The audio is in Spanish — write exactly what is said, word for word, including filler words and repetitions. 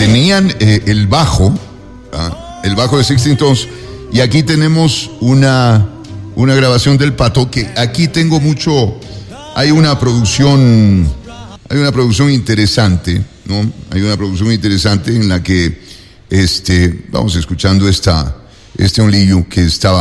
tenían eh, el bajo, ¿ah? el bajo de Sixteen Tones, y aquí tenemos una, una grabación del Pato, que aquí tengo mucho, hay una producción, hay una producción interesante, ¿no? Hay una producción interesante en la que, este, vamos escuchando esta, este Only You que estaba